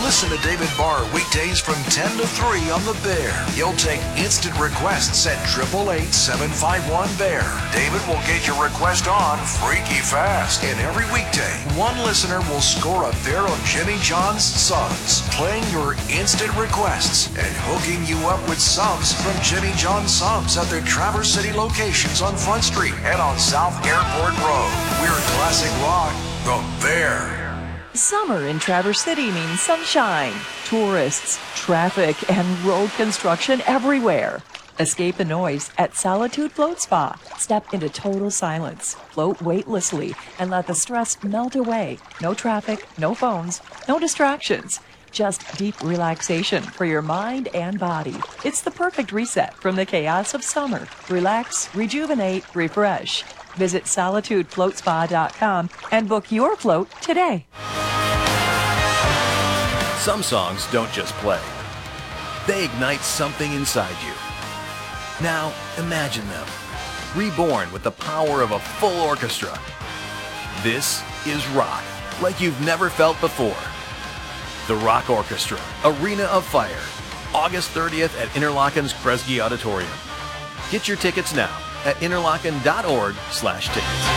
Listen to David Barr weekdays from 10 to 3 on The Bear. He'll take instant requests at 888-751-BEAR. David will get your request on freaky fast. And every weekday, one listener will score a pair of Jimmy John's subs, playing your instant requests and hooking you up with subs from Jimmy John's subs at their Traverse City locations on Front Street and on South Airport Road. We're classic rock, The Bear. Summer in Traverse City means sunshine, tourists, traffic, and road construction everywhere. Escape the noise at Solitude Float Spa. Step into total silence, float weightlessly, and let the stress melt away. No traffic, no phones, no distractions. Just deep relaxation for your mind and body. It's the perfect reset from the chaos of summer. Relax, rejuvenate, refresh. Visit solitudefloatspa.com and book your float today. Some songs don't just play. They ignite something inside you. Now, imagine them, reborn with the power of a full orchestra. This is rock, like you've never felt before. The Rock Orchestra, Arena of Fire, August 30th at Interlochen's Kresge Auditorium. Get your tickets now at interlochen.org/tickets.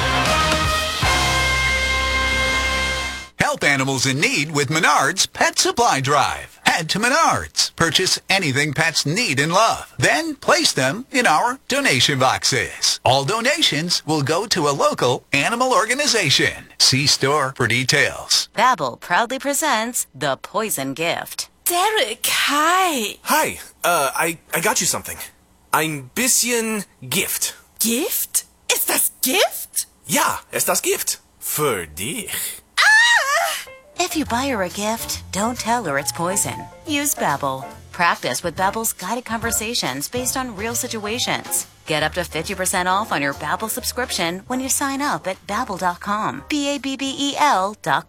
Help animals in need with Menards Pet Supply Drive. Head to Menards. Purchase anything pets need and love. Then place them in our donation boxes. All donations will go to a local animal organization. See store for details. Babbel proudly presents The Poison Gift. Derek, hi. Hi, I got you something. Ein bisschen Gift. Gift? Ist das Gift? Ja, ist das Gift. Für dich. If you buy her a gift, don't tell her it's poison. Use Babbel. Practice with Babbel's guided conversations based on real situations. Get up to 50% off on your Babbel subscription when you sign up at Babbel.com. BABBEL.com.